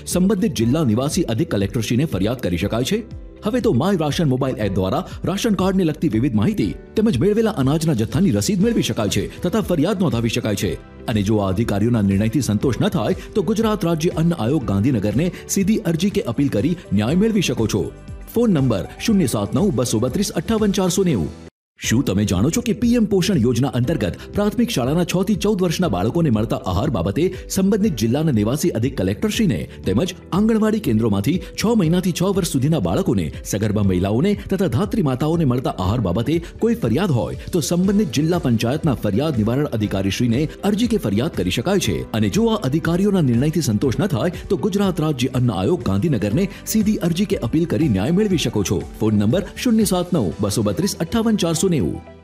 સંબંધિત જિલ્લા નિવાસી અધિક કલેક્ટરશ્રીને ફરિયાદ કરી શકાય છે। હવે તો માય રાશન મોબાઈલ એપ દ્વારા રાશન કાર્ડને લગતી વિવિધ માહિતી તેમજ મેળવેલા અનાજના જથ્થાની રસીદ મેળવી શકાય છે તથા ફરિયાદ નોંધાવી શકાય છે। અને જો આ અધિકારીઓના નિર્ણયથી સંતોષ ન થાય તો ગુજરાત રાજ્ય અન્ન આયોગ ગાંધીનગરને સીધી અરજી કે અપીલ કરી ન્યાય મેળવી શકો છો। Phone number 079-232-58-490। શું તમે જાણો છો કે પીએમ પોષણ યોજના અંતર્ગત પ્રાથમિક શાળાના 6 થી 14 વર્ષના બાળકોને મળતા આહાર બાબતે સંબંધિત જિલ્લાના નિવાસી અધિક કલેક્ટરશ્રીને તેમજ આંગણવાડી કેન્દ્રોમાંથી 6 મહિનાથી 6 વર્ષ સુધીના બાળકોને, સગર્ભા મહિલાઓને તથા ધાત્રી માતાઓને મળતા આહાર બાબતે કોઈ ફરિયાદ હોય તો સંબંધિત જિલ્લા પંચાયતના ફરિયાદ નિવારણ અધિકારીશ્રીને અરજી કે ફરિયાદ કરી શકાય છે। અને જો આ અધિકારીઓના નિર્ણયથી સંતોષ ન થાય તો ગુજરાત રાજ્ય અન્ન આયોગ ગાંધીનગરને સીધી અરજી કે અપીલ કરી ન્યાય મેળવી શકો છો। Phone number 079-232-58-490।